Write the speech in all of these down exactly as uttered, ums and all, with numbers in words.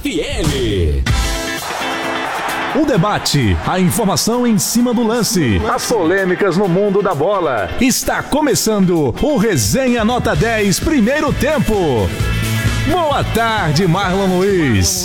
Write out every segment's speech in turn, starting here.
F M. O debate, a informação em cima do lance, as polêmicas no mundo da bola. Está começando o Resenha Nota dez, primeiro tempo. Boa tarde, Marlon Luiz.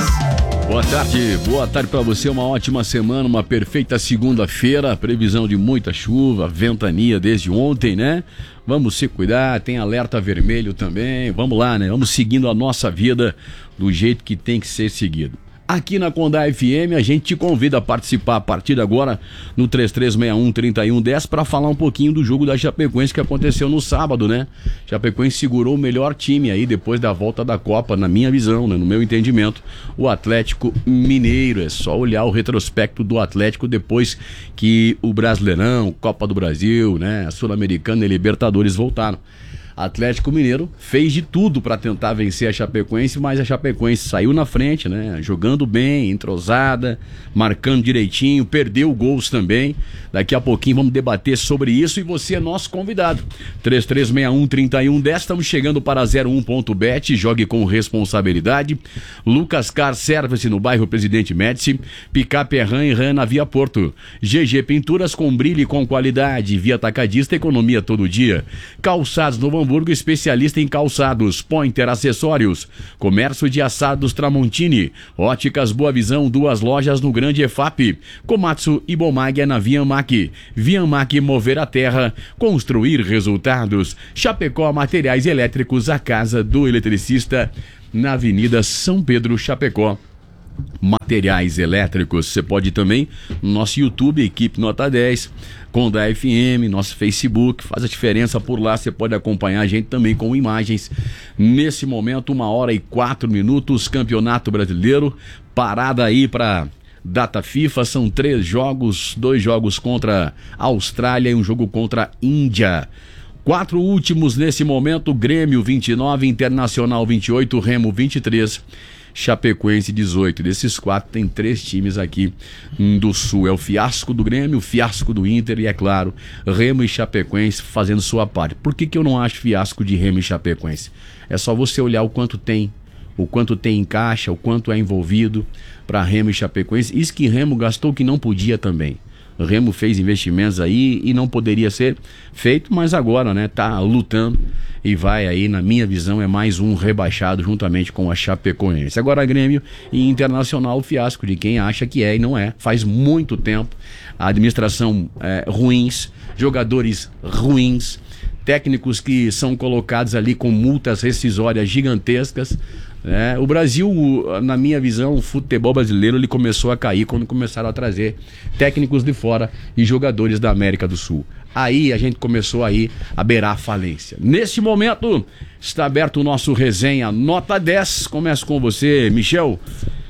Boa tarde, boa tarde para você, uma ótima semana, uma perfeita segunda-feira, previsão de muita chuva, ventania desde ontem, né? Vamos se cuidar, tem alerta vermelho também, vamos lá, né? Vamos seguindo a nossa vida do jeito que tem que ser seguido. Aqui na Condá F M, a gente te convida a participar a partir de agora no três três seis um, três um um zero para falar um pouquinho do jogo da Chapecoense que aconteceu no sábado, né? Chapecoense segurou o melhor time aí depois da volta da Copa, na minha visão, né? No meu entendimento, o Atlético Mineiro. É só olhar o retrospecto do Atlético depois que o Brasileirão, Copa do Brasil, né? A Sul-Americana e Libertadores voltaram. Atlético Mineiro fez de tudo para tentar vencer a Chapecoense, mas a Chapecoense saiu na frente, né? Jogando bem, entrosada, marcando direitinho, perdeu gols também. Daqui a pouquinho vamos debater sobre isso e você é nosso convidado. três três seis um, três um um zero, estamos chegando para zero um ponto bet, jogue com responsabilidade. Lucas Car Service no bairro Presidente Médici, Picape Ram e Ram na Via Porto. G G Pinturas com brilho e com qualidade, Via Atacadista, economia todo dia. Calçados Novo Hamburgo, especialista em calçados. Pointer Acessórios, comércio de assados Tramontini, Óticas Boa Visão, duas lojas no Grande E F A P, Komatsu e Bomag é na Vianmac. Vianmac, mover a terra, construir resultados. Chapecó Materiais Elétricos, a casa do eletricista, na Avenida São Pedro, Chapecó. Materiais elétricos, você pode também no nosso YouTube, Equipe Nota dez, Condá F M, nosso Facebook, faz a diferença por lá, você pode acompanhar a gente também com imagens. Nesse momento, uma hora e quatro minutos, Campeonato Brasileiro, parada aí para data FIFA, são três jogos, dois jogos contra a Austrália e um jogo contra a Índia. Quatro últimos nesse momento, Grêmio vinte e nove, Internacional vinte e oito, Remo vinte e três, Chapecoense dezoito. Desses quatro tem três times aqui do Sul. É o fiasco do Grêmio, o fiasco do Inter e, é claro, Remo e Chapecoense fazendo sua parte. Por que que eu não acho fiasco de Remo e Chapecoense? É só você olhar o quanto tem, o quanto tem em caixa, o quanto é envolvido para Remo e Chapecoense. Isso que Remo gastou que não podia também. O Remo fez investimentos aí e não poderia ser feito, mas agora, né, tá lutando e vai aí, na minha visão, é mais um rebaixado juntamente com a Chapecoense. Agora Grêmio e Internacional, o fiasco de quem acha que é e não é. Faz muito tempo, a administração é, ruins, jogadores ruins, técnicos que são colocados ali com multas rescisórias gigantescas. É, o Brasil, na minha visão, o futebol brasileiro ele começou a cair quando começaram a trazer técnicos de fora e jogadores da América do Sul. Aí a gente começou aí a beirar a falência. Neste momento está aberto o nosso Resenha Nota dez. Começo com você, Michel.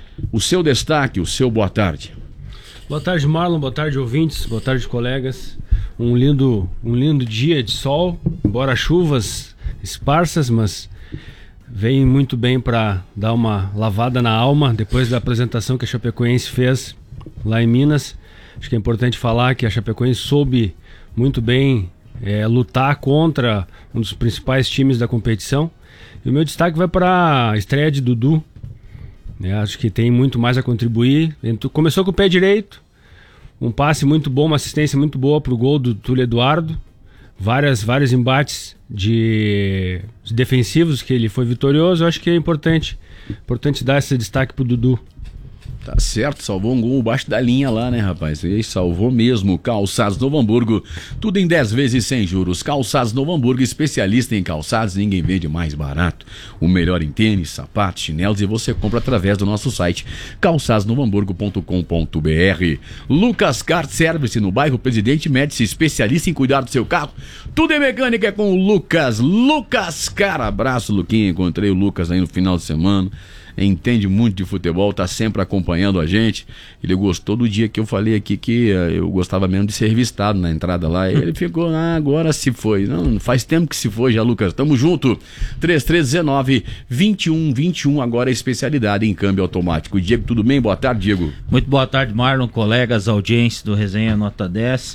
O seu destaque, o seu boa tarde. Boa tarde, Marlon. Boa tarde, ouvintes. Boa tarde, colegas. Um lindo, um lindo dia de sol, embora chuvas esparsas, mas vem muito bem para dar uma lavada na alma depois da apresentação que a Chapecoense fez lá em Minas. Acho que é importante falar que a Chapecoense soube muito bem é, lutar contra um dos principais times da competição. E o meu destaque vai para a estreia de Dudu. É, acho que tem muito mais a contribuir. Começou com o pé direito, um passe muito bom, uma assistência muito boa para o gol do Túlio Eduardo. Várias, vários embates de, de defensivos que ele foi vitorioso. Eu acho que é importante, importante dar esse destaque pro Dudu. Tá certo, salvou um gol baixo da linha lá, né, rapaz? E salvou mesmo. Calçados Novo Hamburgo, tudo em dez vezes sem juros. Calçados Novo Hamburgo, especialista em calçados, ninguém vende mais barato. O melhor em tênis, sapatos, chinelos, e você compra através do nosso site calçados novo hamburgo ponto com ponto b r. Lucas Car Service no bairro Presidente Médici, especialista em cuidar do seu carro. Tudo em mecânica é com o Lucas. Lucas Car, abraço, Luquinha. Encontrei o Lucas aí no final de semana. Entende muito de futebol, tá sempre acompanhando a gente. Ele gostou do dia que eu falei aqui que uh, eu gostava mesmo de ser revistado na entrada lá. E ele ficou, ah, agora se foi. Não, faz tempo que se foi já, Lucas. Tamo junto. três três um nove, dois um dois um, agora é especialidade em câmbio automático. Diego, tudo bem? Boa tarde, Diego. Muito boa tarde, Marlon, colegas, audiência do Resenha Nota dez.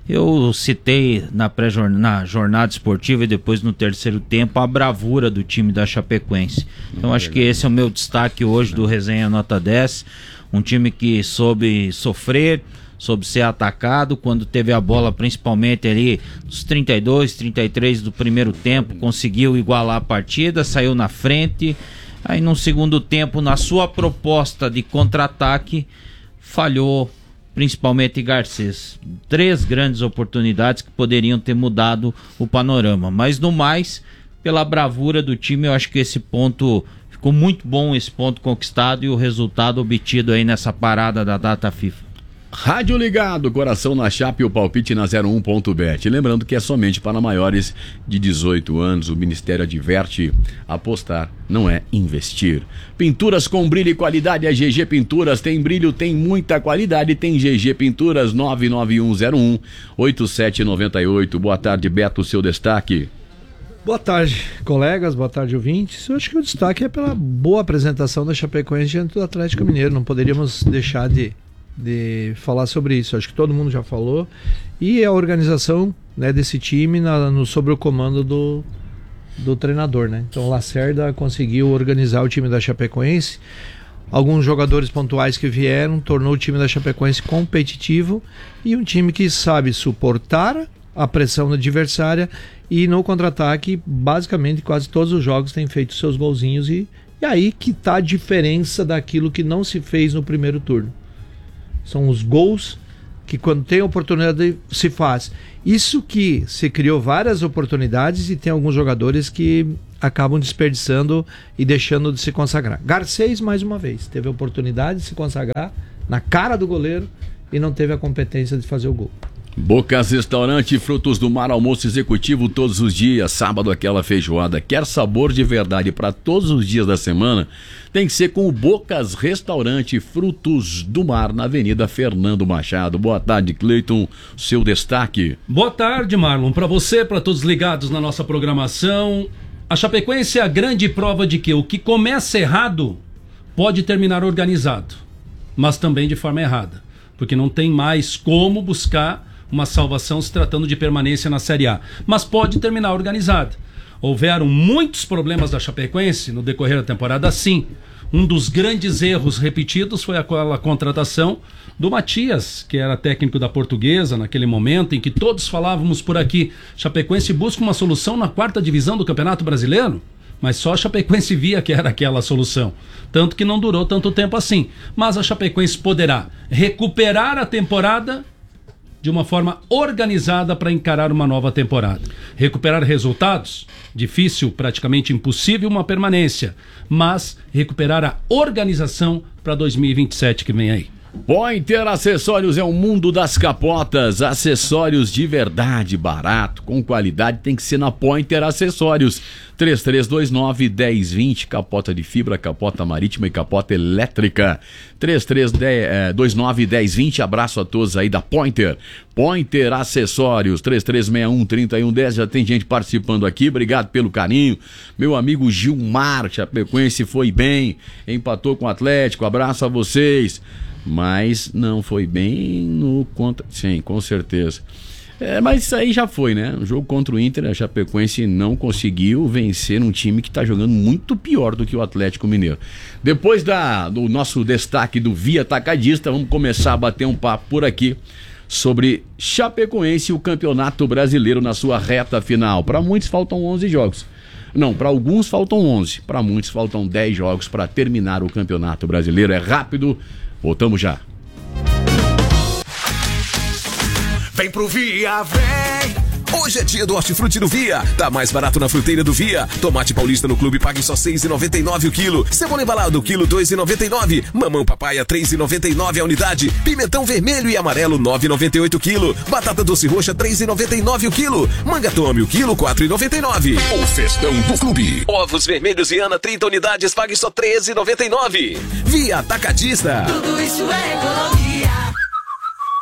Eu citei na, pré na jornada esportiva e depois no terceiro tempo a bravura do time da Chapecoense. Então acho que esse é o meu destaque hoje do Resenha Nota dez. Um time que soube sofrer, soube ser atacado, quando teve a bola, principalmente ali dos trinta e dois, trinta e três do primeiro tempo, conseguiu igualar a partida, saiu na frente. Aí no segundo tempo, na sua proposta de contra-ataque, falhou principalmente Garcês. Três grandes oportunidades que poderiam ter mudado o panorama. Mas no mais, pela bravura do time, eu acho que esse ponto, ficou muito bom esse ponto conquistado e o resultado obtido aí nessa parada da data FIFA. Rádio ligado, coração na chapa e o palpite na zero um ponto bet. Lembrando que é somente para maiores de dezoito anos. O Ministério adverte: apostar não é investir. Pinturas com brilho e qualidade é G G Pinturas. Tem brilho, tem muita qualidade. Tem G G Pinturas. Nove nove um zero um oito sete nove oito. Boa tarde, Beto, seu destaque. Boa tarde, colegas, boa tarde, ouvintes. Eu acho que o destaque é pela boa apresentação da Chapecoense diante do Atlético Mineiro. Não poderíamos deixar de de falar sobre isso. Acho que todo mundo já falou, e a organização, né, desse time na, no, sobre o comando do, do treinador, né? Então o Lacerda conseguiu organizar o time da Chapecoense. Alguns jogadores pontuais que vieram tornou o time da Chapecoense competitivo e um time que sabe suportar a pressão da adversária, e no contra-ataque basicamente quase todos os jogos tem feito seus golzinhos, e, e aí que está a diferença daquilo que não se fez no primeiro turno. São os gols que, quando tem oportunidade, se faz. Isso que se criou várias oportunidades e tem alguns jogadores que acabam desperdiçando e deixando de se consagrar. Garcês, mais uma vez, teve a oportunidade de se consagrar na cara do goleiro e não teve a competência de fazer o gol. Bocas Restaurante, frutos do mar, almoço executivo todos os dias, sábado aquela feijoada. Quer sabor de verdade para todos os dias da semana? Tem que ser com o Bocas Restaurante, frutos do mar, na Avenida Fernando Machado. Boa tarde, Cleiton, seu destaque. Boa tarde, Marlon, para você, para todos ligados na nossa programação. A Chapecoense é a grande prova de que o que começa errado pode terminar organizado, mas também de forma errada, porque não tem mais como buscar uma salvação se tratando de permanência na Série A, mas pode terminar organizada. Houveram muitos problemas da Chapecoense no decorrer da temporada, sim. Um dos grandes erros repetidos foi aquela contratação do Matias, que era técnico da Portuguesa naquele momento, em que todos falávamos por aqui: Chapecoense busca uma solução na quarta divisão do Campeonato Brasileiro, mas só a Chapecoense via que era aquela solução, tanto que não durou tanto tempo assim. Mas a Chapecoense poderá recuperar a temporada de uma forma organizada para encarar uma nova temporada. Recuperar resultados? Difícil, praticamente impossível uma permanência, mas recuperar a organização para dois mil e vinte e sete que vem aí. Pointer Acessórios é o mundo das capotas, acessórios de verdade, barato, com qualidade, tem que ser na Pointer Acessórios. Três três dois nove, um zero dois zero, capota de fibra, capota marítima e capota elétrica. Três três dois nove, um zero dois zero, abraço a todos aí da Pointer. Pointer Acessórios, três três seis um, três um um zero, já tem gente participando aqui, obrigado pelo carinho. Meu amigo Gilmar, Chapecoense foi bem, empatou com o Atlético, abraço a vocês. Mas não foi bem no contra... Sim, com certeza. É, mas isso aí já foi, né? O jogo contra o Inter, a Chapecoense não conseguiu vencer um time que está jogando muito pior do que o Atlético Mineiro. Depois da, do nosso destaque do Via Atacadista, vamos começar a bater um papo por aqui sobre Chapecoense e o Campeonato Brasileiro na sua reta final. Para muitos faltam onze jogos. Não, para alguns faltam onze. Para muitos faltam dez jogos para terminar o Campeonato Brasileiro. É rápido. Voltamos já. Vem pro Via, vem! Hoje é dia do hortifruti do Via. Tá mais barato na fruteira do Via. Tomate paulista no clube pague só seis reais e noventa e nove centavos o quilo. Cebola embalado quilo dois reais e noventa e nove centavos. Mamão papaya três reais e noventa e nove centavos a unidade. Pimentão vermelho e amarelo nove reais e noventa e oito centavos o quilo. Batata doce roxa três reais e noventa e nove centavos o quilo. Manga tome o quilo quatro reais e noventa e nove centavos. O festão do clube. Ovos vermelhos e Ana trinta unidades pague só três reais e noventa e nove centavos. Via Atacadista. Tudo isso é economia.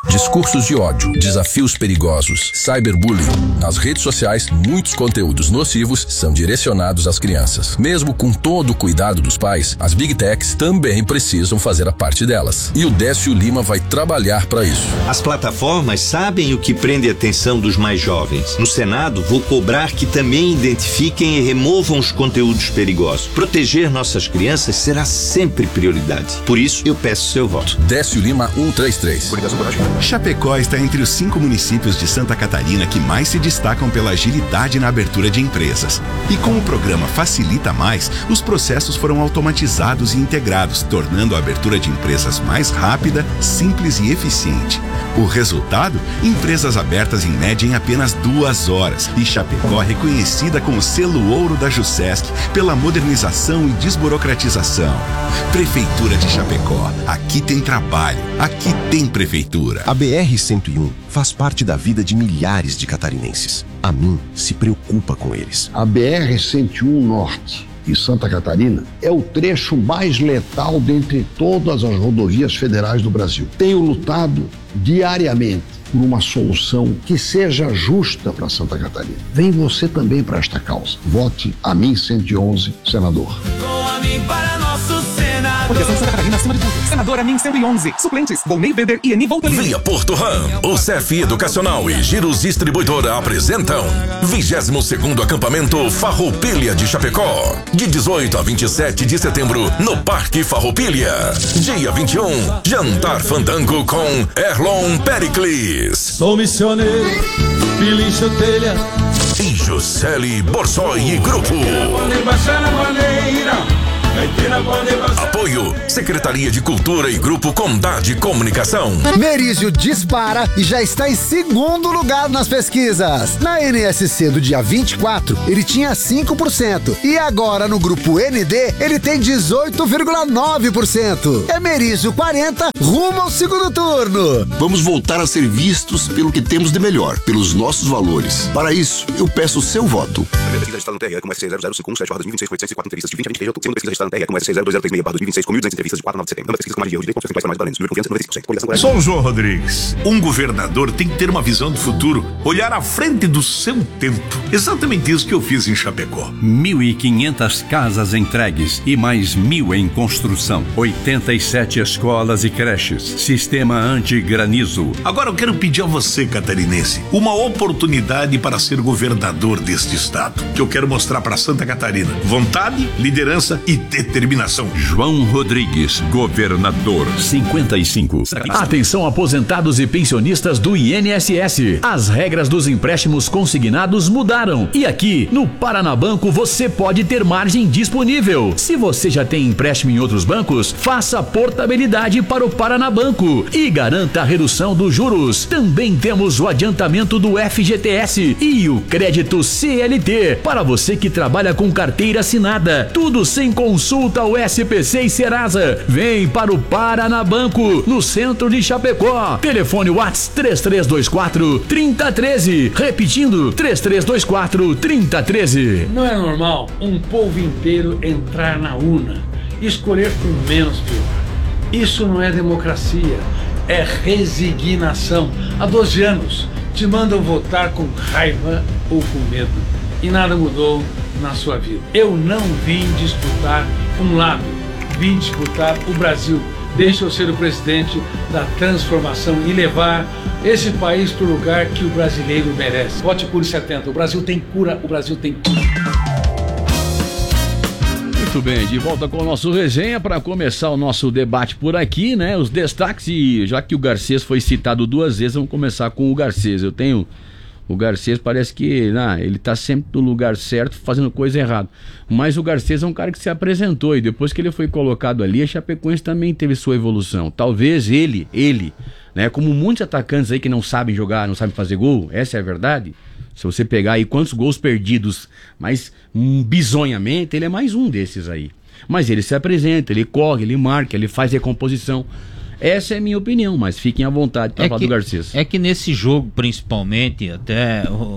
Discursos de ódio, desafios perigosos, cyberbullying. Nas redes sociais, muitos conteúdos nocivos são direcionados às crianças. Mesmo com todo o cuidado dos pais, as Big Techs também precisam fazer a parte delas. E o Décio Lima vai trabalhar para isso. As plataformas sabem o que prende a atenção dos mais jovens. No Senado, vou cobrar que também identifiquem e removam os conteúdos perigosos. Proteger nossas crianças será sempre prioridade. Por isso, eu peço seu voto. Décio Lima cento e trinta e três. Chapecó está entre os cinco municípios de Santa Catarina que mais se destacam pela agilidade na abertura de empresas. E com o programa Facilita Mais, os processos foram automatizados e integrados, tornando a abertura de empresas mais rápida, simples e eficiente. O resultado? Empresas abertas em média em apenas duas horas. E Chapecó reconhecida com o selo ouro da Jusesc pela modernização e desburocratização. Prefeitura de Chapecó. Aqui tem trabalho. Aqui tem prefeitura. A B R cento e um faz parte da vida de milhares de catarinenses. A mim se preocupa com eles. A B R cento e um Norte, em Santa Catarina, é o trecho mais letal dentre todas as rodovias federais do Brasil. Tenho lutado diariamente por uma solução que seja justa para Santa Catarina. Vem você também para esta causa. Vote a mim cento e onze, senador. Com a mim para nosso senador. Proteção Santa Catarina acima de tudo. Senador a mim cento e onze. Suplentes, Volney Weber e Eni Voltolini. Via Porto Ram, o C F Educacional e Giros Distribuidora apresentam vigésimo segundo acampamento Farroupilha de Chapecó. De dezoito a vinte e sete de setembro, no Parque Farroupilha. Dia vinte e um, jantar fandango com Erlon Pericles. Sou missioneiro, Pilincho Telha e Juscelie Borsoi e Grupo. Apoio Secretaria de Cultura e Grupo Condade Comunicação. Merizio dispara e já está em segundo lugar nas pesquisas. Na N S C do dia vinte e quatro, ele tinha cinco por cento e agora no Grupo N D ele tem dezoito vírgula nove por cento. É Merizio quarenta rumo ao segundo turno. Vamos voltar a ser vistos pelo que temos de melhor, pelos nossos valores. Para isso, eu peço o seu voto. Primeira pesquisa registrada no T R E com S C zero zero cinco um sete barra dois mil e vinte e seis, com oitocentos e quatro entrevistas de vinte a vinte e três de outubro. Segunda pesquisa registrada no T R E com S C zero dois zero três seis barra dois mil e vinte e seis, com mil e duzentas entrevistas de quatro a nove de setembro. Nova pesquisa com mais de erros de confiança mais valentes. Número de confiança noventa e cinco por cento. Sou o João Rodrigues. Um governador tem que ter uma visão do futuro, olhar à frente do seu tempo. Exatamente isso que eu fiz em Chapecó. mil e quinhentas casas entregues e mais mil em construção. oitenta e sete escolas e creches. Sistema anti-granizo. Agora eu quero pedir a você, catarinense, uma oportunidade para ser governador deste estado, que eu quero mostrar para Santa Catarina. Vontade, liderança e determinação. João Rodrigues, governador, cinquenta e cinco. Atenção, aposentados e pensionistas do I N S S. As regras dos empréstimos consignados mudaram. E aqui, no Paranabanco, você pode ter margem disponível. Se você já tem empréstimo em outros bancos, faça portabilidade para o Paranabanco e garanta a redução dos juros. Também temos o adiantamento do F G T S e o crédito C L T para você que trabalha com carteira assinada. Tudo sem consulta ao S P C e Serasa. Vem para o Paranabanco, no centro de Chapecó. Telefone WhatsApp três três dois quatro, três zero um três. Repetindo, três três dois quatro, três zero um três. Não é normal um povo inteiro entrar na urna e escolher com menos pior. Isso não é democracia, é resignação. Há doze anos te mandam votar com raiva ou com medo e nada mudou na sua vida. Eu não vim disputar um lado, vim disputar o Brasil. Deixa eu ser o presidente da transformação e levar esse país para o lugar que o brasileiro merece. Vote Cure setenta. O Brasil tem cura, o Brasil tem cura. Muito bem, de volta com o nosso resenha para começar o nosso debate por aqui, né? Os destaques, e já que o Garcês foi citado duas vezes, vamos começar com o Garcês. Eu tenho... O Garcês parece que não, ele tá sempre no lugar certo, fazendo coisa errada. Mas o Garcês é um cara que se apresentou e depois que ele foi colocado ali, a Chapecoense também teve sua evolução. Talvez ele, ele, né? Como muitos atacantes aí que não sabem jogar, não sabem fazer gol, essa é a verdade. Se você pegar aí quantos gols perdidos, mas um, bizonhamente, ele é mais um desses aí. Mas ele se apresenta, ele corre, ele marca, ele faz recomposição. Essa é a minha opinião, mas fiquem à vontade para é falar que, do Garcês. É que nesse jogo, principalmente, até o,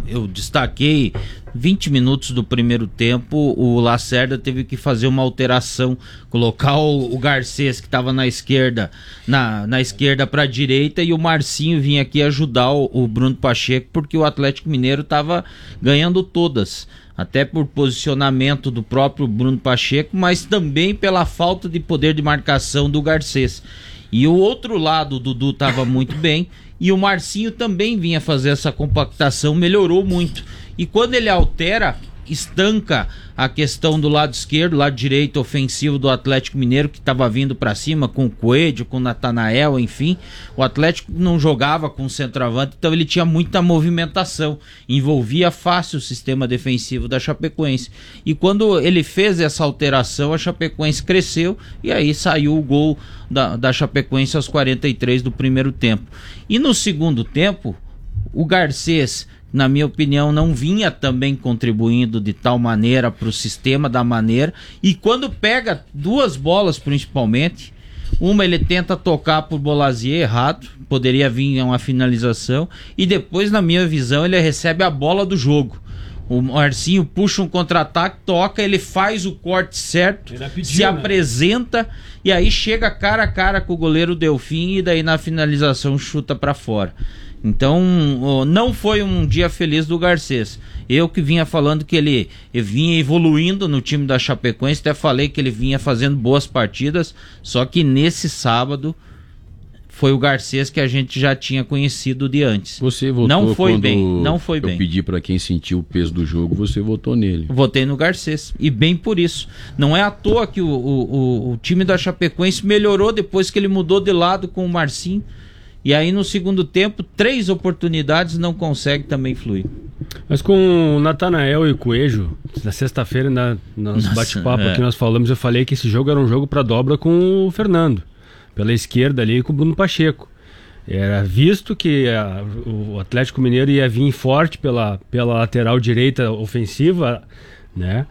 eu destaquei vinte minutos do primeiro tempo, o Lacerda teve que fazer uma alteração, colocar o, o Garcês, que estava na esquerda, na, na esquerda para a direita, e o Marcinho vinha aqui ajudar o, o Bruno Pacheco, porque o Atlético Mineiro estava ganhando todas, até por posicionamento do próprio Bruno Pacheco, mas também pela falta de poder de marcação do Garcês. E o outro lado, o Dudu estava muito bem, e o Marcinho também vinha fazer essa compactação, melhorou muito. E quando ele altera, estanca a questão do lado esquerdo, lado direito ofensivo do Atlético Mineiro, que estava vindo para cima com o Coelho, com o Natanael, enfim. O Atlético não jogava com o centroavante, então ele tinha muita movimentação, envolvia fácil o sistema defensivo da Chapecoense. E quando ele fez essa alteração, a Chapecoense cresceu, e aí saiu o gol da, da Chapecoense aos quarenta e três do primeiro tempo. E no segundo tempo, o Garcês, na minha opinião, não vinha também contribuindo de tal maneira para o sistema da maneira, e quando pega duas bolas principalmente, uma ele tenta tocar por Bolazier errado, poderia vir uma finalização, e depois, na minha visão, ele recebe a bola do jogo. O Marcinho puxa um contra-ataque, toca, ele faz o corte certo, pediu, se apresenta, né? E aí chega cara a cara com o goleiro Delfim, e daí na finalização chuta para fora. Então, não foi um dia feliz do Garcês. Eu que vinha falando que ele, ele vinha evoluindo no time da Chapecoense, até falei que ele vinha fazendo boas partidas, só que nesse sábado foi o Garcês que a gente já tinha conhecido de antes. Você votou não foi quando bem, não foi eu bem. Eu pedi para quem sentiu o peso do jogo, você votou nele. Votei no Garcês, e bem por isso. Não é à toa que o, o, o time da Chapecoense melhorou depois que ele mudou de lado com o Marcinho. E aí no segundo tempo, três oportunidades, não consegue também fluir. Mas com o Natanael e o Coelho, na sexta-feira, na, nosso bate-papo é. que nós falamos, eu falei que esse jogo era um jogo para dobra com o Fernando, pela esquerda ali, com o Bruno Pacheco. Era visto que a, o Atlético Mineiro ia vir forte pela, pela lateral direita ofensiva, né?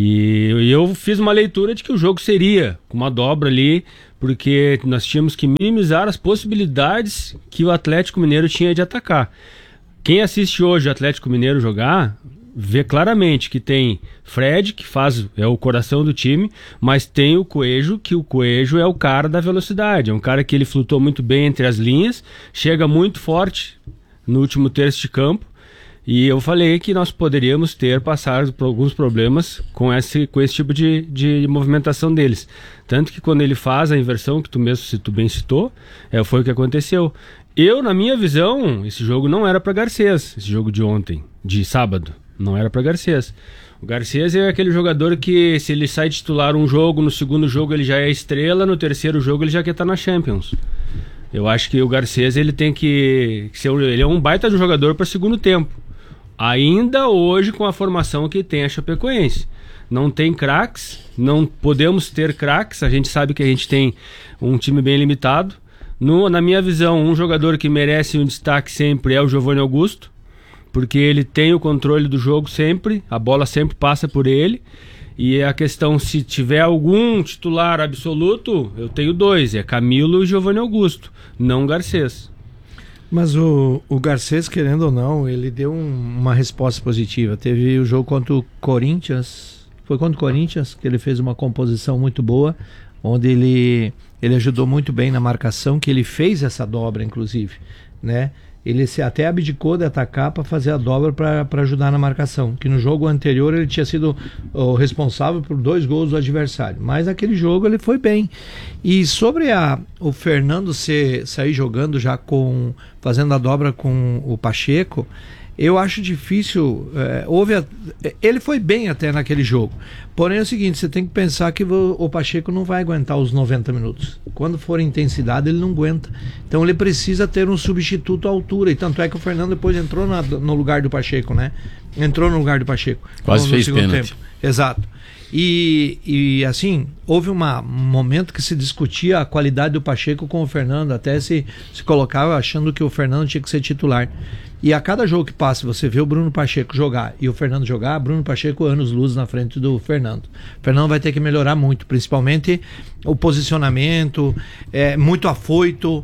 E, e eu fiz uma leitura de que o jogo seria com uma dobra ali, porque nós tínhamos que minimizar as possibilidades que o Atlético Mineiro tinha de atacar. Quem assiste hoje o Atlético Mineiro jogar, vê claramente que tem Fred, que faz, é o coração do time, mas tem o Coelho, que o Coelho é o cara da velocidade, é um cara que ele flutuou muito bem entre as linhas, chega muito forte no último terço de campo. E eu falei que nós poderíamos ter passado por alguns problemas com esse, com esse tipo de, de movimentação deles. Tanto que quando ele faz a inversão, que tu mesmo se tu bem citou, é, foi o que aconteceu. Eu, na minha visão, esse jogo não era para Garcês, esse jogo de ontem, de sábado, não era para Garcês. O Garcês é aquele jogador que, se ele sai titular um jogo, no segundo jogo ele já é estrela, no terceiro jogo ele já quer estar na Champions. Eu acho que o Garcês ele tem que ser, ele é um baita de um jogador para segundo tempo. Ainda hoje com a formação que tem a Chapecoense. Não tem craques, não podemos ter craques, a gente sabe que a gente tem um time bem limitado. No, na minha visão, um jogador que merece um destaque sempre é o Giovanni Augusto, porque ele tem o controle do jogo sempre, a bola sempre passa por ele. E a questão, se tiver algum titular absoluto, eu tenho dois, é Camilo e Giovanni Augusto, não Garcês. Mas o, o Garcês, querendo ou não, ele deu um, uma resposta positiva. Teve o jogo contra o Corinthians, foi contra o Corinthians, que ele fez uma composição muito boa, onde ele, ele ajudou muito bem na marcação, que ele fez essa dobra, inclusive, né? Ele se até abdicou de atacar para fazer a dobra para ajudar na marcação, que no jogo anterior ele tinha sido o responsável por dois gols do adversário, mas naquele jogo ele foi bem. E sobre a, o Fernando ser, sair jogando já com, fazendo a dobra com o Pacheco, eu acho difícil, é, houve a, ele foi bem até naquele jogo, porém é o seguinte, você tem que pensar que o, o Pacheco não vai aguentar os noventa minutos, quando for intensidade ele não aguenta, então ele precisa ter um substituto à altura, e tanto é que o Fernando depois entrou na, no lugar do Pacheco, né? Entrou no lugar do Pacheco. Quase no, fez no segundo pênalti. tempo. Exato. E, e assim, houve uma, um momento que se discutia a qualidade do Pacheco com o Fernando, até se, se colocava achando que o Fernando tinha que ser titular. E a cada jogo que passa, você vê o Bruno Pacheco jogar e o Fernando jogar, Bruno Pacheco anos luz na frente do Fernando. O Fernando vai ter que melhorar muito, principalmente o posicionamento, é, muito afoito,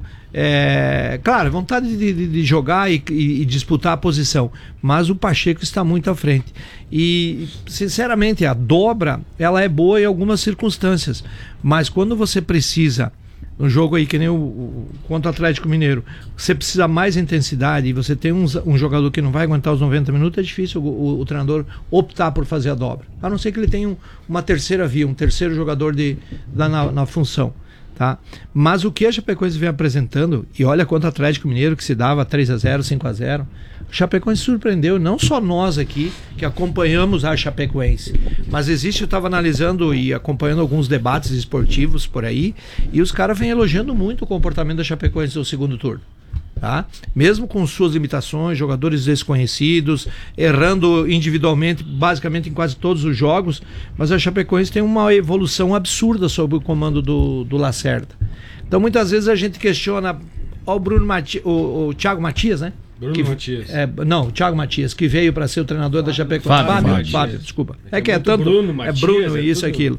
é, claro, vontade de, de, de jogar e, e, e disputar a posição, mas o Pacheco está muito à frente. E, sinceramente, a dobra, ela é boa em algumas circunstâncias, mas quando você precisa... Um jogo aí que nem o, o contra o Atlético Mineiro, você precisa mais intensidade e você tem um, um jogador que não vai aguentar os noventa minutos, é difícil o, o, o treinador optar por fazer a dobra, a não ser que ele tenha um, uma terceira via, um terceiro jogador de, na, na, na função, tá? Mas o que a Chapecoense vem apresentando, e olha contra o Atlético Mineiro que se dava três a zero, cinco a zero, o Chapecoense surpreendeu, não só nós aqui que acompanhamos a Chapecoense, mas existe, eu estava analisando e acompanhando alguns debates esportivos por aí, e os caras vêm elogiando muito o comportamento da Chapecoense no segundo turno, tá? Mesmo com suas limitações, jogadores desconhecidos, errando individualmente basicamente em quase todos os jogos, mas a Chapecoense tem uma evolução absurda sob o comando do, do Lacerda. Então muitas vezes a gente questiona ó, o Bruno Mati, o, o Thiago Matias, né? Bruno que, Matias. É, não, o Thiago Matias, que veio para ser o treinador da Chapecoense. Fábio, Fábio, Fábio, Fábio, desculpa. É, é que é tanto. Bruno, Matias, é Bruno, é isso, tudo... aquilo.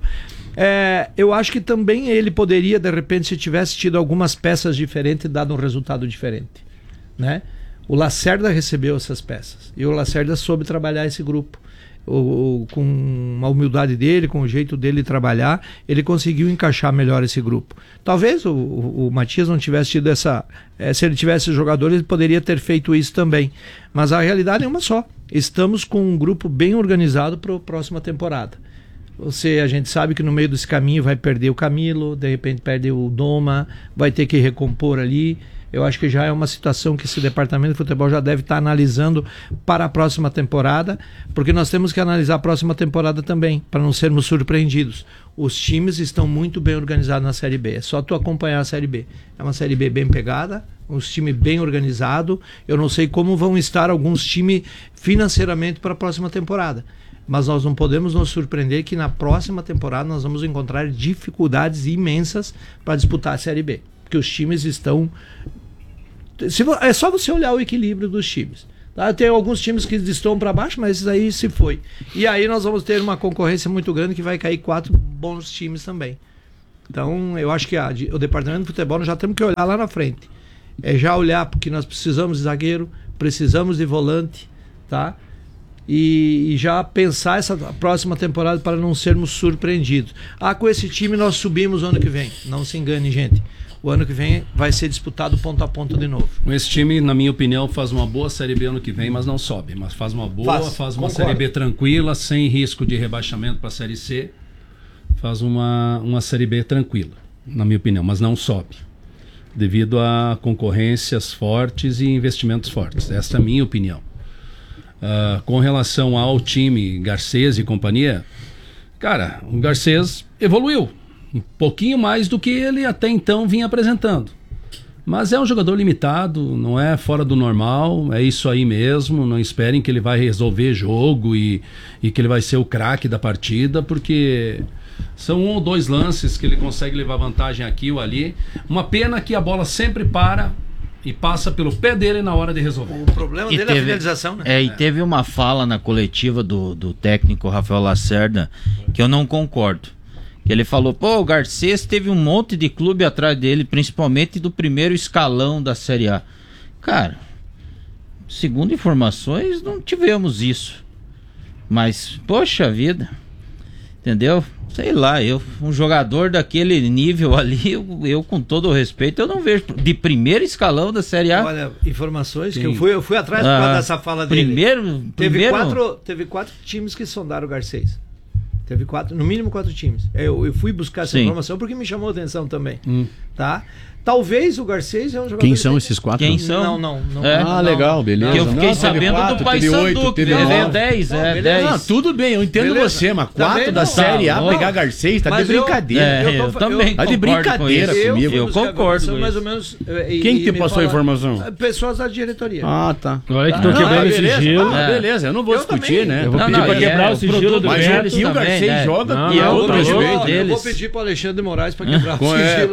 É, eu acho que também ele poderia, de repente, se tivesse tido algumas peças diferentes, dado um resultado diferente, né? O Lacerda recebeu essas peças e o Lacerda soube trabalhar esse grupo. O, o, com a humildade dele, com o jeito dele trabalhar, ele conseguiu encaixar melhor esse grupo. Talvez o, o, o Matias não tivesse tido essa... É, se ele tivesse jogador, ele poderia ter feito isso também. Mas a realidade é uma só. Estamos com um grupo bem organizado para a próxima temporada. Você, a gente sabe que no meio desse caminho vai perder o Camilo, de repente perde o Doma, vai ter que recompor ali. Eu acho que já é uma situação que esse departamento de futebol já deve estar analisando para a próxima temporada, porque nós temos que analisar a próxima temporada também, para não sermos surpreendidos. Os times estão muito bem organizados na Série B, é só tu acompanhar a Série B. É uma Série B bem pegada, um time bem organizado. Eu não sei como vão estar alguns times financeiramente para a próxima temporada, mas nós não podemos nos surpreender que na próxima temporada nós vamos encontrar dificuldades imensas para disputar a Série B, porque os times estão... Se, é só você olhar o equilíbrio dos times, tá? Tem alguns times que estão para baixo, mas isso aí se foi. E aí nós vamos ter uma concorrência muito grande que vai cair quatro bons times também. Então eu acho que a, o departamento de futebol nós já temos que olhar lá na frente. É já olhar porque nós precisamos de zagueiro, precisamos de volante, tá? E, e já pensar essa próxima temporada para não sermos surpreendidos. Ah, com esse time nós subimos ano que vem. Não se engane, gente. O ano que vem vai ser disputado ponto a ponto de novo. Esse time, na minha opinião, faz uma boa Série B ano que vem, mas não sobe. Mas faz uma boa, faz, faz uma concordo. Série B tranquila, sem risco de rebaixamento para a Série C. Faz uma, uma Série B tranquila, na minha opinião, mas não sobe. Devido a concorrências fortes e investimentos fortes. Essa é a minha opinião. Uh, com relação ao time Garcês e companhia, cara, o Garcês evoluiu. Um pouquinho mais do que ele até então vinha apresentando. Mas é um jogador limitado, não é fora do normal, é isso aí mesmo. Não esperem que ele vai resolver jogo e, e que ele vai ser o craque da partida, porque são um ou dois lances que ele consegue levar vantagem aqui ou ali. Uma pena que a bola sempre para e passa pelo pé dele na hora de resolver. O problema e dele teve, é a finalização, né? É, e teve uma fala na coletiva do, do técnico Rafael Lacerda que eu não concordo. Ele falou, pô, o Garcês teve um monte de clube atrás dele, principalmente do primeiro escalão da Série A. Cara, segundo informações, não tivemos isso. Mas, poxa vida, entendeu? Sei lá, eu, um jogador daquele nível ali, eu, eu com todo o respeito, eu não vejo de primeiro escalão da Série A. Olha, informações Sim. que eu fui, eu fui atrás ah, por causa dessa fala dele. Primeiro, teve, primeiro... Quatro, teve quatro times que sondaram o Garcês. Teve quatro, no mínimo quatro times. Eu, eu fui buscar essa Sim. informação porque me chamou a atenção também. Hum. Tá? Talvez o Garcês é um jogador... Quem são esses quatro? Quem são? Não, não. não é? não, Ah, legal, beleza. Que eu fiquei não, sabendo quatro, do Paysandu, que veio dez, não, é, dez. Não, tudo bem, eu entendo beleza. você, mas quatro da não, Série A tá, pegar Garcês, tá mas de brincadeira. Eu, é, eu, eu também Tá de brincadeira com comigo. Eu, eu concordo com mais isso. ou menos, e, Quem que te passou a informação? Pessoas da diretoria. Ah, tá. Olha que estão ah, quebrando esse sigilo. Ah, beleza, eu não vou eu discutir, também. né? Eu vou não, pedir não, pra quebrar é, o sigilo do Mas o Garcês joga e com todo respeito. Eu vou pedir pro Alexandre de Moraes pra quebrar o sigilo. Com todo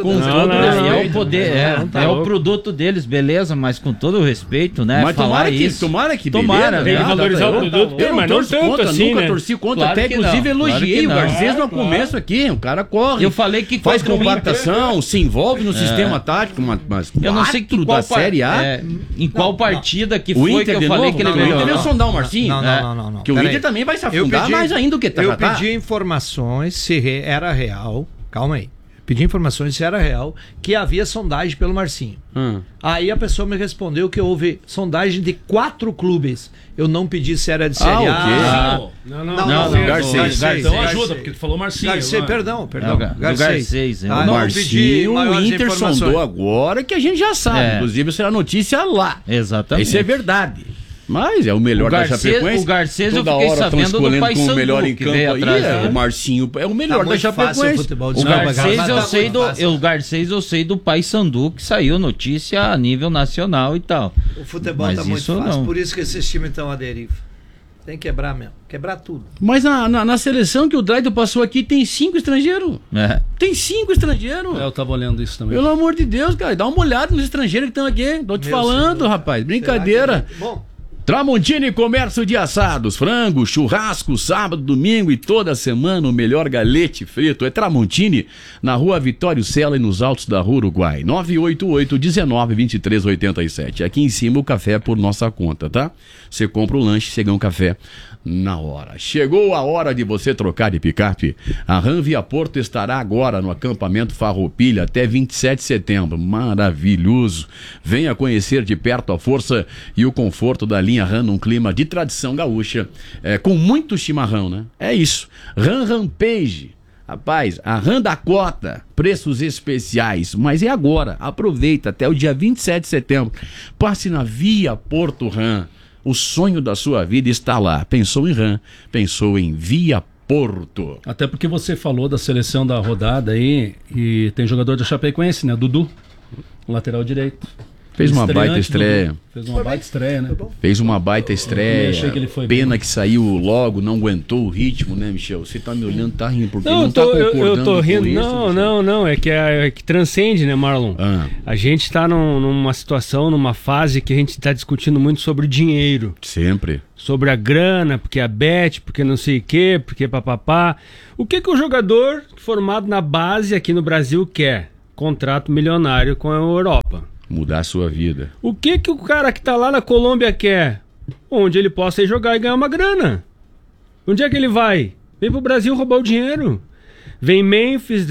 não, respeito, é o poder, é, não, tá é o louco. produto deles, beleza, mas com todo o respeito, né? Mas falar tomara que, isso. tomara que tomara, beleza, tem que né? valorizar Eu- o produto, eu não mas não torço tanto contra, assim, nunca né? torci contra, Claro até que inclusive não, claro elogiei que o não. Garcês no Claro. começo aqui, o cara corre. Eu falei que faz contra o compactação, se envolve no É. sistema tático, mas, mas Eu não sei que quatro qual da par- Série A. é, em qual partida que O foi Inter que eu de falei novo? que ele Não, não, melhorou. o Inter veio sondar o Marcinho. Não, É. não, não, não, não. Que o Pera Inter aí. também vai se Eu afundar pedi- mais ainda do que tá. Eu tá. pedi informações se re- era real. Calma aí. Pedi informações se era real que havia sondagem pelo Marcinho. Hum. Aí a pessoa me respondeu que houve sondagem de quatro clubes. Eu não pedi se era de Série Ah, o A. quê? Não, não, não, não, não, Garcês. Garcês. Então ajuda, porque tu falou Marcinho. Garcês, vai. perdão, perdão. É, o Gar- do Garcês, Ah, o não, Marcinho, pedi o maiores Inter informações. sondou agora que a gente já sabe. É. Inclusive, será notícia lá. Exatamente. Isso é verdade. Mas é o melhor O da Garcês- Chapecoense. o Garcês eu Toda fiquei hora tão sabendo do escolhendo como Paysandu, o melhor em que campo veio aí. atrás, é, né? O Marcinho é o melhor Tá da muito fácil o Chapecoense. futebol de O Não, mas Garcês tá eu muito sei do, fácil. eu, o Garcês eu sei do Paysandu que saiu notícia a nível nacional e tal. O futebol Mas tá muito isso fácil, não. por isso que esses times estão à deriva. Tem que quebrar mesmo. Quebrar tudo. Mas na, na, na seleção que o Draito passou aqui tem cinco estrangeiros. É. Tem cinco estrangeiros. É, eu tava olhando isso também. Pelo amor de Deus, cara. Dá uma olhada nos estrangeiros que estão aqui. Tô te Meu falando, senhor. rapaz. Brincadeira. Bom, Tramontini Comércio de Assados, frango, churrasco, sábado, domingo e toda semana o melhor galete frito é Tramontini, na rua Vitório Sela e nos altos da rua Uruguai, nove oito oito, um nove, dois três oito sete. Aqui em cima o café é por nossa conta, tá? Você compra o lanche, você ganha um café na hora. Chegou a hora de você trocar de picape. A Ram Via Porto estará agora no acampamento Farroupilha até vinte e sete de setembro. Maravilhoso. Venha conhecer de perto a força e o conforto da linha Ram num clima de tradição gaúcha, é, com muito chimarrão, né? É isso. Ram Rampage. Rapaz, a Ram Dakota, preços especiais, mas é agora. Aproveita até o dia vinte e sete de setembro. Passe na Via Porto Ram. O sonho da sua vida está lá. Pensou em Ram, pensou em Via Porto. Até porque você falou da seleção da rodada aí, e tem jogador da Chapecoense, né? Dudu, lateral direito. Fez uma Estreante, baita estreia. Dudu. Fez uma baita estreia, né? Fez uma baita estreia. Eu achei que ele foi Pena bem. que saiu logo, não aguentou o ritmo, né, Michel? Você tá me olhando, tá rindo, porque Não, não eu tô, tá eu, concordando eu tô com rindo. isso, Não, Michel? não, não. É que, é, é que transcende, né, Marlon? Ah. A gente está num, numa situação, numa fase que a gente está discutindo muito sobre dinheiro. Sempre. Sobre a grana, porque a bet, porque não sei o quê, porque papapá. O que que o jogador formado na base aqui no Brasil quer? Contrato milionário com a Europa. Mudar a sua vida. O que que o cara que tá lá na Colômbia quer? Onde ele possa ir jogar e ganhar uma grana. Onde é que ele vai? Vem pro Brasil roubar o dinheiro. Vem Memphis,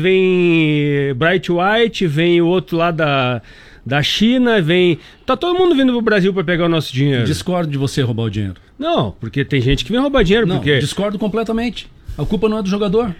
vem Bright White, vem o outro lá da, da China, vem... Tá todo mundo vindo pro Brasil pra pegar o nosso dinheiro. Discordo de você roubar o dinheiro. Não, porque tem gente que vem roubar dinheiro, Não, porque... discordo completamente. A culpa não é do jogador.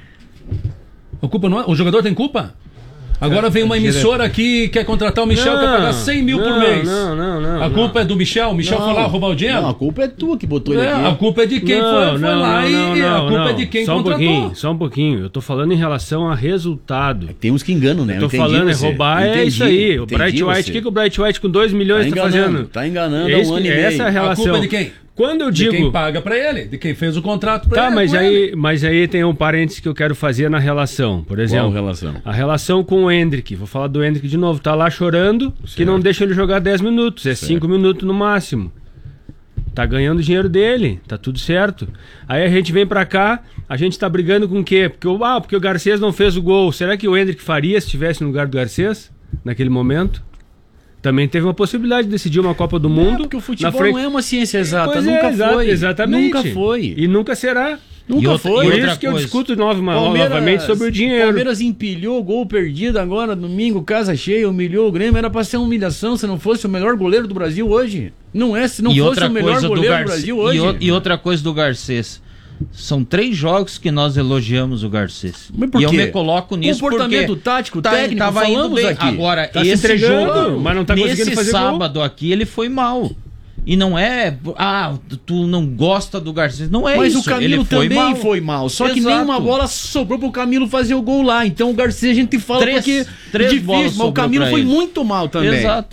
A culpa não é... O jogador tem culpa? Agora vem uma emissora aqui e quer contratar o Michel, Não, quer pagar cem mil por não, mês. não, não, não, A não. culpa é do Michel? O Michel Não, foi lá roubar o dinheiro? Não, a culpa é tua que botou ele É, aqui. a culpa é de quem Não, foi, foi não, lá não, e não, a não, culpa não. é de quem só um contratou. pouquinho, só um pouquinho. Eu tô falando em relação a resultado. Tem uns que enganam, né? Eu tô entendi falando, é você. roubar, é Entendi, isso aí. O entendi Bright White, você. o que, que o Bright White com dois milhões Tá tá, enganando, fazendo? tá enganando é há um isso, ano e é meio. essa é a A relação. culpa é de quem? Quando eu De digo... quem paga pra ele, de quem fez o contrato pra Tá, ele. mas com aí, ele. mas aí tem um parênteses que eu quero fazer na relação. Por exemplo, Qual relação? a relação com o Hendrick. Vou falar do Hendrick de novo. Tá lá chorando que não deixa ele jogar dez minutos. É cinco minutos no máximo. Tá ganhando o dinheiro dele. Tá tudo certo. Aí a gente vem pra cá, a gente tá brigando com o quê? Porque, o- ah, porque o Garcês não fez o gol. Será que o Hendrick faria se estivesse no lugar do Garcês? Naquele momento? Também teve uma possibilidade de decidir uma Copa do Mundo. É, porque o futebol na frente- não é uma ciência exata, Pois nunca é, exa- foi. Exatamente. Nunca foi. E nunca será. Nunca E outra- foi. Por e outra isso que eu coisa. discuto nove- Palmeiras- novamente sobre o dinheiro. Palmeiras empilhou gol perdido agora, domingo, casa cheia, humilhou o Grêmio. Era pra ser uma humilhação se não fosse o melhor goleiro do Brasil hoje. Não é, se não e fosse outra o melhor coisa do goleiro do, Garcês, Brasil hoje. e, o- e outra coisa do Garcês. São três jogos que nós elogiamos o Garcês. Mas por e eu quê? me coloco nisso Comportamento porque tático, tá, técnico, tava indo falamos bem. aqui. Agora, Tá se esse entregando, jogo, mas não tá conseguindo nesse fazer gol. sábado aqui, ele foi mal. E não é, ah, tu não gosta do Garcês. Não é Mas isso. o Camilo ele foi também mal. foi mal. Só que Exato. nenhuma bola sobrou pro Camilo fazer o gol lá. Então o Garcia a gente fala Três- porque três é bolas difícil, mas o sobrou Camilo pra foi ele. muito mal também. Exato.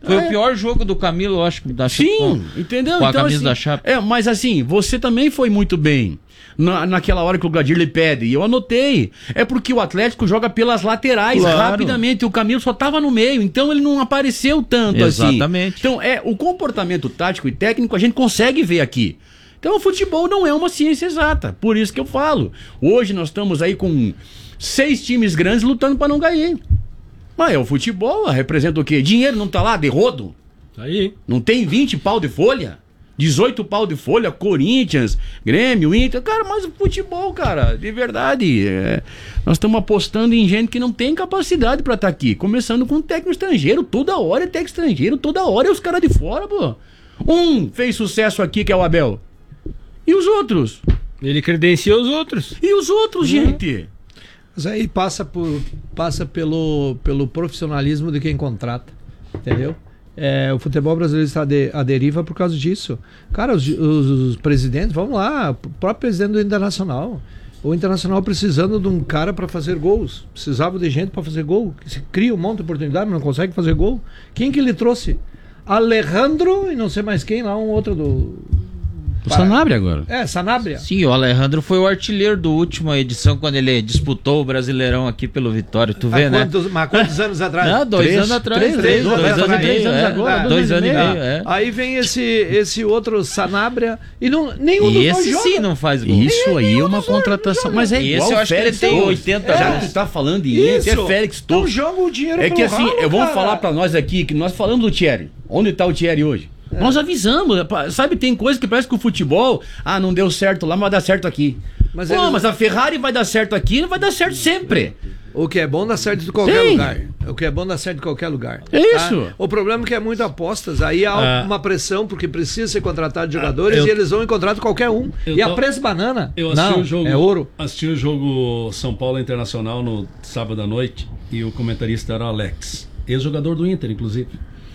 Foi é. o pior jogo do Camilo, eu acho, da Sim, com, entendeu? Com a então, camisa assim, da Chape. É, mas assim, você também foi muito bem. Na, naquela hora que o Gladir lhe pede, e eu anotei. É porque o Atlético joga pelas laterais Claro. rapidamente. O Camilo só tava no meio, então ele não apareceu tanto assim. Exatamente. Então, é, o comportamento tático e técnico a gente consegue ver aqui. Então, o futebol não é uma ciência exata. Por isso que eu falo. Hoje nós estamos aí com seis times grandes lutando para não cair. Mas é o futebol, representa o quê? Dinheiro não tá lá, de rodo? Aí. Não tem vinte pau de folha? dezoito pau de folha, Corinthians, Grêmio, Inter. Cara, mas o futebol, cara, de verdade. É, nós estamos apostando em gente que não tem capacidade pra estar aqui. Começando com um técnico estrangeiro. Toda hora é técnico estrangeiro, toda hora é os caras de fora, pô. Um fez sucesso aqui, que é o Abel. E os outros? Ele credencia os outros. E os outros, Uhum. gente? Mas aí passa, por, passa pelo, pelo profissionalismo de quem contrata, entendeu? É, o futebol brasileiro está de, à deriva por causa disso. Cara, os, os, os presidentes, vamos lá, o próprio presidente do Internacional. O Internacional precisando de um cara para fazer gols. Precisava de gente para fazer gol. Se cria um monte de oportunidade, mas não consegue fazer gol. Quem que ele trouxe? Alejandro e não sei mais quem lá, um outro do... O Sanabria agora. É, Sanabria. Sim, o Alejandro foi o artilheiro do última edição, quando ele disputou o Brasileirão aqui pelo Vitória. Tu vê, Há né? quantos, mas quantos anos atrás? Não, dois Três, anos atrás. três, Três, três, dois dois anos e anos meio. anos é. agora, Dois anos e meio, é. Aí vem esse, esse outro Sanabria e não, nenhum E dos esse dois sim joga. não faz gol. Isso aí é uma contratação. Mas é igual Esse eu acho que ele Félix tem Torres. oitenta Já anos. que tu tá falando em Isso. Inter, é Félix Então Torres. joga o dinheiro É que pelo assim, ralo, eu vamos cara. falar pra nós aqui, que nós falamos do Thierry. Onde tá o Thierry hoje? É. Nós avisamos, sabe, tem coisa que parece que o futebol, ah, não deu certo lá, mas vai dar certo aqui. Mas Pô, eles- mas a Ferrari vai dar certo aqui, não vai dar certo sempre. O que é bom dá certo de qualquer Sim. lugar. O que é bom dá certo de qualquer lugar. É isso. Tá? O problema é que é muito apostas. Aí há Ah. uma pressão, porque precisa ser contratado de jogadores eu- e eles vão encontrar qualquer um. Eu E a tô- preço banana? Eu assisti não, o jogo, é ouro. Assisti o jogo São Paulo Internacional no sábado à noite e o comentarista era o Alex, ex-jogador do Inter, inclusive.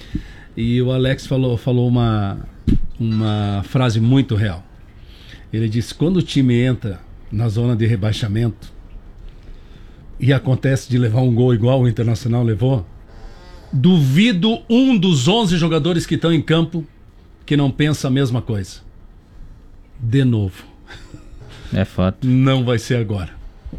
E o Alex falou, falou uma, uma frase muito real. Ele disse: quando o time entra na zona de rebaixamento e acontece de levar um gol igual o Internacional levou, duvido um dos onze jogadores que estão em campo que não pensa a mesma coisa. De novo. É fato. Não vai ser agora.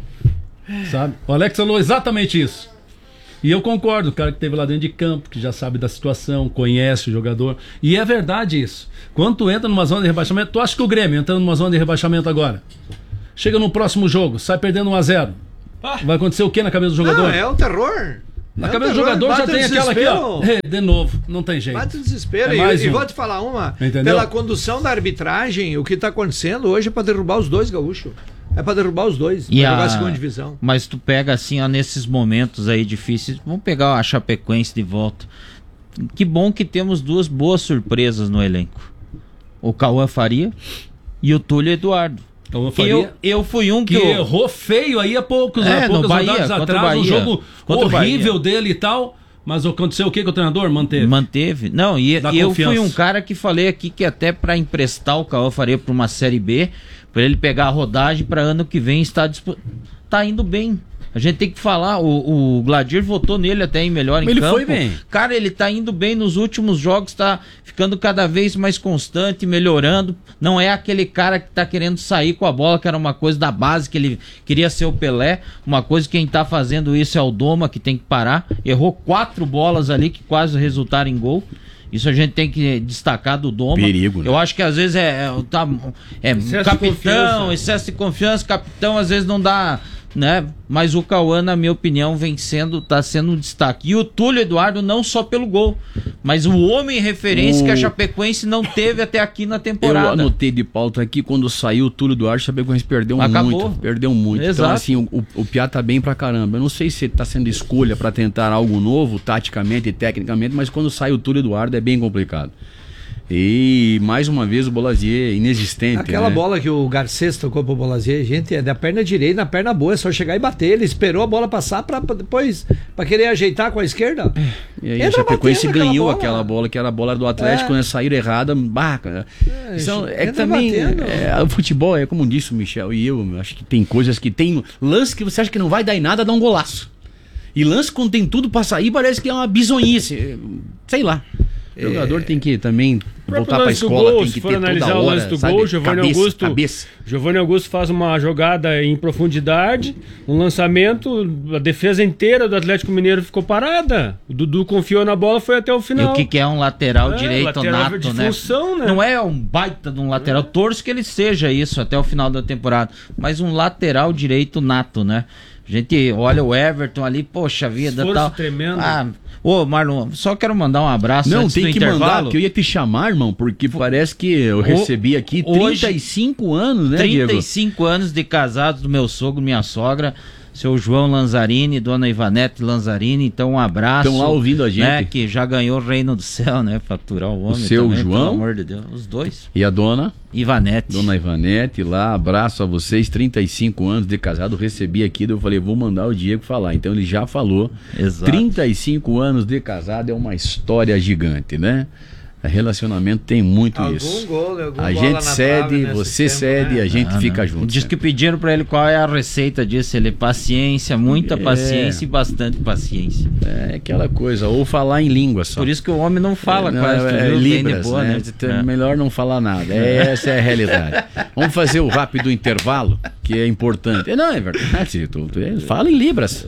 Sabe? O Alex falou exatamente isso. E eu concordo, o cara que esteve lá dentro de campo, que já sabe da situação, conhece o jogador. E é verdade isso. Quando tu entra numa zona de rebaixamento, tu acha que o Grêmio entrando numa zona de rebaixamento agora, chega no próximo jogo, sai perdendo um a zero. Vai acontecer o que na cabeça do jogador? Não, é o terror. Na É o cabeça do terror, jogador já bate tem o aquela aqui, ó. desespero. É, de novo, não tem jeito. Bate o desespero. É E- mais e um. vou te falar uma. Entendeu? Pela condução da arbitragem, o que está acontecendo hoje é para derrubar os dois, Gaúcho. É para derrubar os dois. E Pra jogar a... a segunda divisão. Mas tu pega assim, ó, nesses momentos aí difíceis, vamos pegar a Chapecoense de volta. Que bom que temos duas boas surpresas no elenco. O Cauã Faria e o Túlio Eduardo. Cauã Que Faria, eu, eu fui um que, que eu... errou feio aí há poucos, É, há no poucas Bahia, rodadas contra o atrás, um Bahia. jogo Contra o horrível Bahia. dele e tal. Mas aconteceu o que com o treinador? Manteve. Manteve. Não, e, Dá e eu confiança. fui um cara que falei aqui que até para emprestar o Cauã Faria para uma Série B, para ele pegar a rodagem para ano que vem estar dispo... tá indo bem. A gente tem que falar, o, o Gladir votou nele até em melhor em Ele campo. foi bem. Cara, ele tá indo bem nos últimos jogos, tá ficando cada vez mais constante, melhorando. Não é aquele cara que tá querendo sair com a bola, que era uma coisa da base, que ele queria ser o Pelé. Uma coisa que quem tá fazendo isso é o Doma, que tem que parar. Errou quatro bolas ali que quase resultaram em gol. Isso a gente tem que destacar do Doma. Perigo, né? Eu acho que às vezes é, é, tá, é Excesso de capitão, confiança. excesso de confiança, capitão às vezes não dá, né? Mas o Cauã, na minha opinião, vem sendo, tá sendo um destaque. E o Túlio Eduardo não só pelo gol, mas o homem referência O- que a Chapecoense não teve até aqui na Eu temporada. anotei de pauta aqui, quando saiu o Túlio Duarte, o Chapecoense perdeu Acabou. muito. Perdeu muito. Então, Exato. assim, o, o, o Piá tá bem pra caramba. Eu não sei se tá sendo escolha pra tentar algo novo, taticamente e tecnicamente, mas quando sai o Túlio Eduardo é bem complicado. E, mais uma vez, o Bolazier inexistente. Aquela né? bola que o Garcês tocou pro Bolazier, gente, é da perna direita na perna boa, é só chegar e bater. Ele esperou a bola passar pra pra depois, pra querer ajeitar com a esquerda. E aí a Entra Chapecoense batendo aquela ganhou bola. aquela bola, que era a bola do Atlético, É. né? Saíram errada, baca. É, Então, é que entra também batendo. é, o futebol é como disse o Michel e eu, acho que tem coisas que tem lance que você acha que não vai dar em nada, dá um golaço. E lance quando tem tudo pra sair, parece que é uma bizonhice. Sei lá. O jogador tem que também voltar para a lance do escola, gol, tem que se for ter analisar toda o hora, lance do sabe? gol, Giovanni Cabeça, Augusto, cabeça. Giovanni Augusto faz uma jogada em profundidade, um lançamento, a defesa inteira do Atlético Mineiro ficou parada. O Dudu confiou na bola, foi até o E final. o que, que é um lateral É, direito lateral nato, de né? função, né? Não é um baita de um lateral, torço que ele seja isso até o final da temporada, mas um lateral direito nato, né? A gente olha o Everton ali, poxa vida, Esforço tal. tremendo. Ah, ô Marlon, só quero mandar um abraço Não, antes tem do que intervalo. mandar, que eu ia te chamar, irmão, porque parece que eu recebi aqui hoje- trinta e cinco anos, né, Diego? trinta e cinco anos de casados do meu sogro, minha sogra, seu João Lanzarini, dona Ivanete Lanzarini, então um abraço. Estão lá ouvindo a gente. Né, que já ganhou o reino do céu, né? Faturar o homem seu também, João? pelo amor de Deus. Os dois. E a dona? Ivanete. Dona Ivanete, lá, abraço a vocês, trinta e cinco anos de casado, recebi aqui, daí eu falei, vou mandar o Diego falar, então ele já falou. Exato. trinta e cinco anos de casado é uma história gigante, né? Relacionamento tem muito Algum isso. gol, né? Algum A bola gente na cede, trave nesse você tempo, cede, né? a gente Ah, fica não. junto. Diz que pediram pra ele qual é a receita disso. Ele paciência, muita É. paciência e bastante paciência. É aquela coisa, ou falar em língua só. Por isso que o homem não fala É, não, quase, tu é, viu? Bem de libras, boa, né? né? Então, É. Melhor não falar nada. É, essa é a realidade. Vamos fazer o rápido intervalo, que é importante. Não, é verdade. Tu, tu, fala em libras.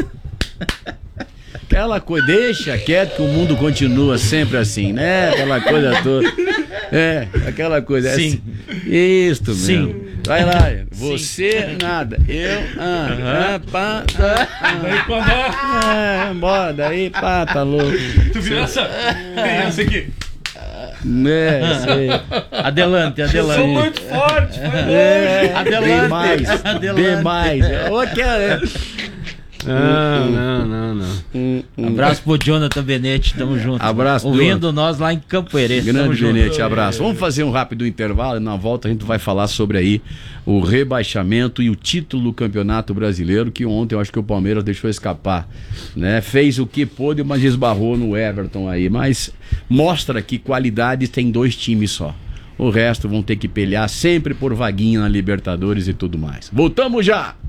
Aquela coisa, deixa quieto que o mundo continua sempre assim, né? Aquela coisa toda. É, aquela coisa. Sim. É, isto mesmo. Sim. Vai lá, você nada, eu, ah, ah, pá, tá, Daí pra dar. ah, bora, daí, pá, tá louco. Tu viu essa criança aqui? É, sei. Adelante, Eu adelante. sou muito forte, foi É, longe. Adelante. demais, Adelante. demais. Ô, que é- Não, não, não, não. Abraço pro Jonathan Benete, tamo junto. Abraço, ouvindo nós lá em Campo Herê. Tamo Grande junto. Benete, abraço. Vamos fazer um rápido intervalo e na volta a gente vai falar sobre aí o rebaixamento e o título do Campeonato Brasileiro, que ontem eu acho que o Palmeiras deixou escapar, né? Fez o que pôde, mas esbarrou no Everton aí, mas mostra que qualidade tem dois times só. O resto vão ter que pelear sempre por vaguinha na Libertadores e tudo mais. Voltamos já!